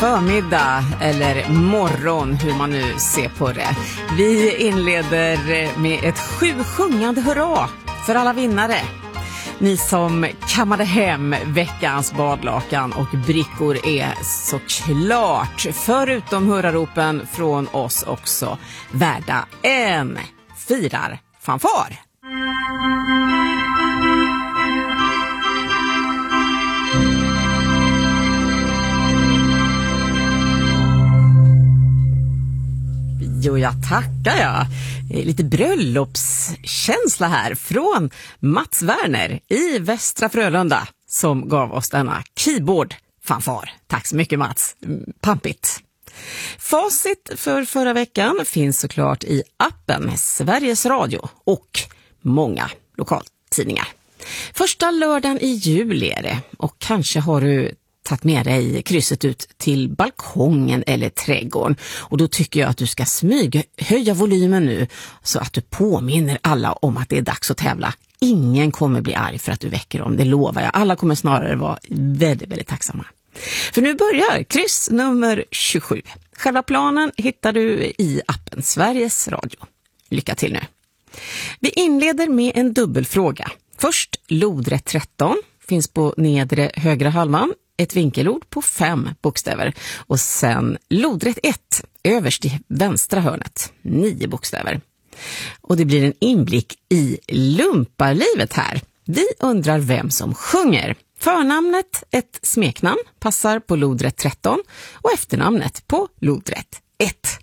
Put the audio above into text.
förmiddag eller morgon, hur man nu ser på det. Vi inleder med ett 7-sjungande hurra för alla vinnare. Ni som kammade hem veckans badlakan och brickor är såklart, förutom hurraropen från oss också, värda en firarfanfar. Jo, jag tackar jag. Lite bröllopskänsla här från Mats Werner i Västra Frölunda som gav oss denna keyboard-fanfar. Tack så mycket Mats. Pampigt. Facit för förra veckan finns såklart i appen Sveriges Radio och många lokaltidningar. Första lördagen i juli är det, och kanske har du tagit med dig krysset ut till balkongen eller trädgården, och då tycker jag att du ska höja volymen nu så att du påminner alla om att det är dags att tävla. Ingen kommer bli arg för att du väcker dem, det lovar jag. Alla kommer snarare vara väldigt, väldigt tacksamma. För nu börjar kryss nummer 27. Själva planen hittar du i appen Sveriges Radio. Lycka till nu. Vi inleder med en dubbelfråga. Först lodrätt 13 finns på nedre högra halvan. Ett vinkelord på 5 bokstäver. Och sen lodrätt 1 överst i vänstra hörnet. 9 bokstäver. Och det blir en inblick i lumparlivet här. Vi undrar vem som sjunger. Förnamnet, ett smeknamn, passar på lodrätt 13 och efternamnet på lodrätt 1.